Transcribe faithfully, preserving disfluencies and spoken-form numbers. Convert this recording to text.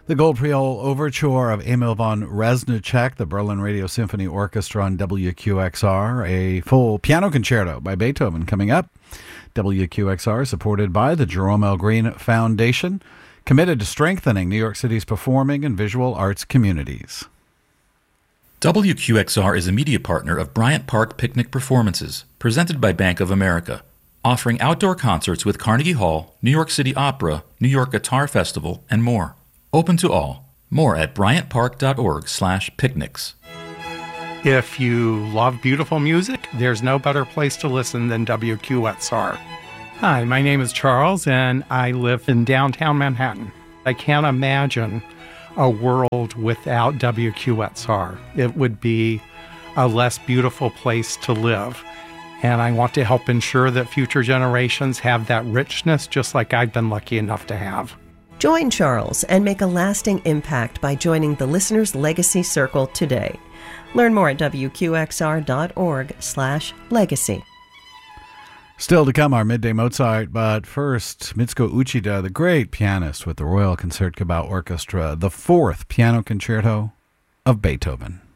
The Goldpriol Overture of Emil von Reznicek, the Berlin Radio Symphony Orchestra on W Q X R, a full piano concerto by Beethoven coming up. W Q X R, supported by the Jerome L. Green Foundation, committed to strengthening New York City's performing and visual arts communities. W Q X R is a media partner of Bryant Park Picnic Performances, presented by Bank of America, offering outdoor concerts with Carnegie Hall, New York City Opera, New York Guitar Festival, and more. Open to all. More at bryantpark.org slash picnics. If you love beautiful music, there's no better place to listen than W Q X R. Hi, my name is Charles, and I live in downtown Manhattan. I can't imagine a world without W Q X R. It would be a less beautiful place to live. And I want to help ensure that future generations have that richness just like I've been lucky enough to have. Join Charles and make a lasting impact by joining the Listener's Legacy Circle today. Learn more at W Q X R dot org slash legacy. Still to come, our Midday Mozart, but first, Mitsuko Uchida, the great pianist with the Royal Concertgebouw Orchestra, the fourth piano concerto of Beethoven.